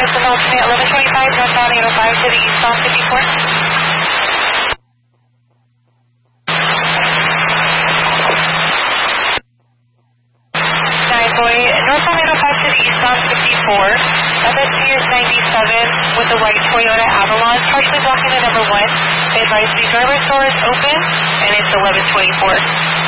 is an alternate 1125 northbound 805 to the eastbound 54. Northbound 805 to the eastbound 54. FSC is 97 with the white Toyota Avalon, partially blocking the number 1. They advise the driver's door is open, and it's 1124.